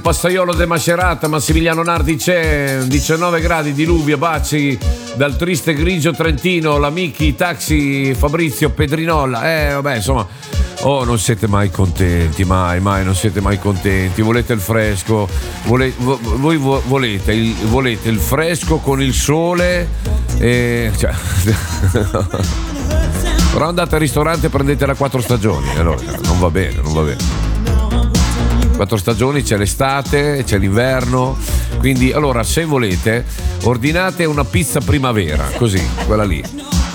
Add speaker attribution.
Speaker 1: Passaiolo de Macerata, Massimiliano Nardi c'è, 19 gradi, diluvio, baci dal triste grigio Trentino, la Micchi, Taxi, Fabrizio, Pedrinolla. Vabbè, insomma, non siete mai contenti, mai non siete mai contenti. Volete il fresco, voi volete il fresco con il sole, cioè, però andate al ristorante e prendete la 4 stagioni, allora non va bene. 4 stagioni, c'è l'estate, c'è l'inverno, quindi allora se volete ordinate una pizza primavera, così, quella lì,